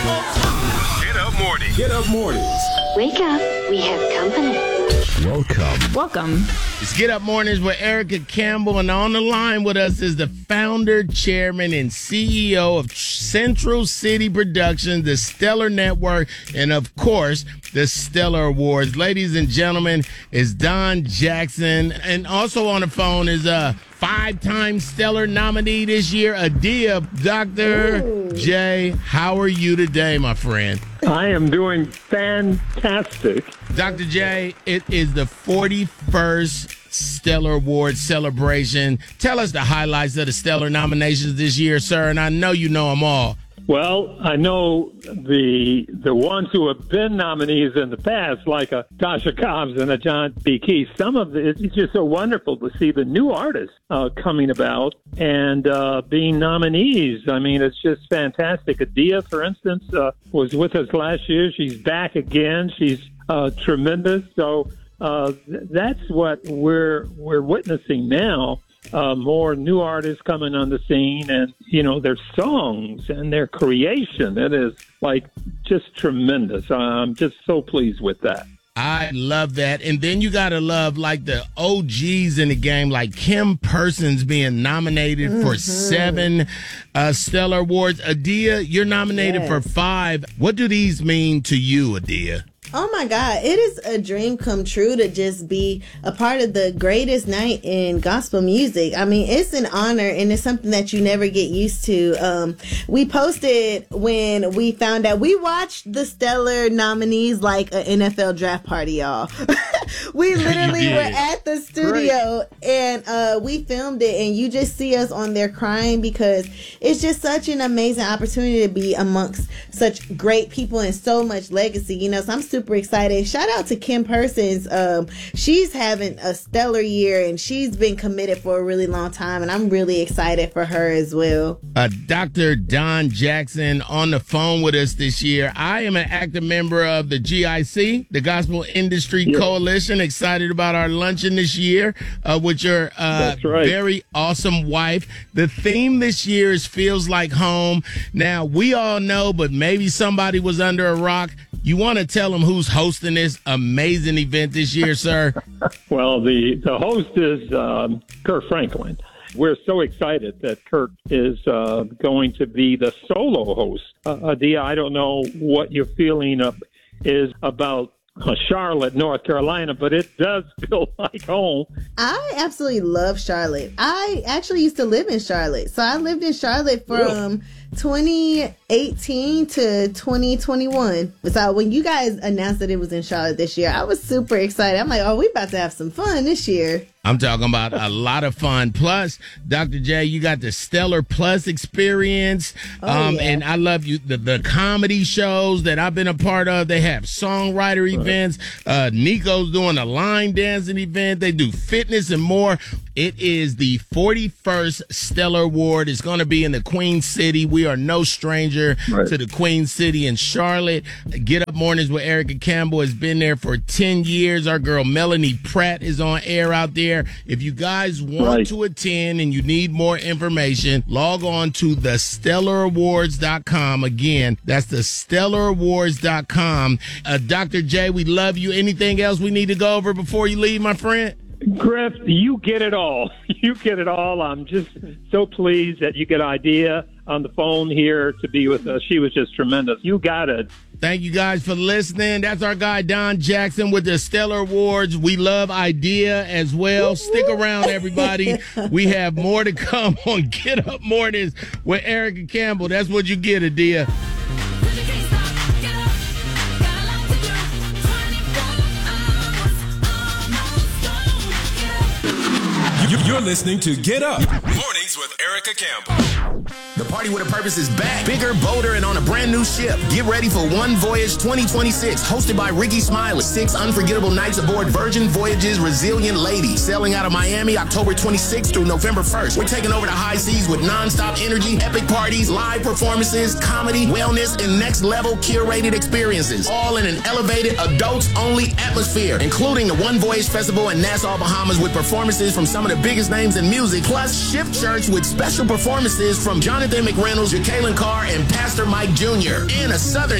Get Up Morning. Get Up Mornings. Wake up, we have company. Welcome. It's Get Up Mornings with Erica Campbell, and on the line with us is the founder, chairman, and CEO of Central City Productions, the Stellar Network, and of course, the Stellar Awards. Ladies and gentlemen, is Don Jackson, and also on the phone is a five-time Stellar nominee this year, Adia. Dr. J, how are you today, my friend? I am doing fantastic. Dr. J, it is the 41st Stellar Awards celebration. Tell us the highlights of the Stellar nominations this year, sir, and I know you know them all. Well, I know the ones who have been nominees in the past, like a Tasha Cobbs and a John B. Keith. Some of it's just so wonderful to see the new artists coming about and being nominees. I mean, it's just fantastic. Adia, for instance, was with us last year. She's back again. She's tremendous. So that's what we're witnessing now. More new artists coming on the scene, and their songs and their creation. It is just tremendous. I'm just so pleased with that. I love that. And then you got to love the OGs in the game, like Kim Persons being nominated for 7 Stellar Awards. Adia, you're nominated for 5. What do these mean to you, Adia? Oh my God, it is a dream come true to just be a part of the greatest night in gospel music. I mean, it's an honor, and it's something that you never get used to. We posted when we found out. We watched the Stellar nominees like an NFL draft party, y'all. We literally were at the studio and we filmed it, and you just see us on there crying because it's just such an amazing opportunity to be amongst such great people and so much legacy, so I'm super excited. Shout out to Kim Persons. She's having a stellar year, and she's been committed for a really long time, and I'm really excited for her as well. Dr. Don Jackson on the phone with us this year. I am an active member of the GIC, the Gospel Industry Coalition. Excited about our luncheon this year with your very awesome wife. The theme this year is Feels Like Home. Now, we all know, but maybe somebody was under a rock. You want to tell them who's hosting this amazing event this year, sir? Well, the host is Kirk Franklin. We're so excited that Kirk is going to be the solo host. Adia, I don't know what your feeling is about Charlotte, North Carolina, but it does feel like home. I absolutely love Charlotte. I actually used to live in Charlotte. So I lived in Charlotte from 2018 to 2021. So when you guys announced that it was in Charlotte this year, I was super excited. I'm like, we about to have some fun this year. I'm talking about a lot of fun. Plus, Dr. J, you got the Stellar Plus experience. And I love you. The comedy shows that I've been a part of, they have songwriter events. Nico's doing a line dancing event. They do fitness and more. It is the 41st Stellar Award. It's going to be in the Queen City. We are no stranger to the Queen City in Charlotte. Get Up Mornings with Erica Campbell has been there for 10 years. Our girl Melanie Pratt is on air out there. If you guys want to attend and you need more information, log on to thestellarawards.com. Again, that's thestellarawards.com. Dr. J, we love you. Anything else we need to go over before you leave, my friend? Griff, you get it all. You get it all. I'm just so pleased that you get Adia on the phone here to be with us. She was just tremendous. You got it. Thank you guys for listening. That's our guy, Don Jackson, with the Stellar Awards. We love Adia as well. Stick around, everybody. We have more to come on Get Up Mornings with Erica Campbell. That's what you get, Adia. You're listening to Get Up Mornings with Erica Campbell. The Party with a Purpose is back, bigger, bolder, and on a brand new ship. Get ready for One Voyage 2026, hosted by Ricky Smiley. 6 unforgettable nights aboard Virgin Voyages Resilient Lady, sailing out of Miami October 26th through November 1st. We're taking over the high seas with nonstop energy, epic parties, live performances, comedy, wellness, and next-level curated experiences, all in an elevated, adults-only atmosphere, including the One Voyage Festival in Nassau, Bahamas, with performances from some of the biggest names in music, plus Shift Church with special performances from Jonathan Jonathan McReynolds, Jacqueline Carr, and Pastor Mike Jr. And a Southern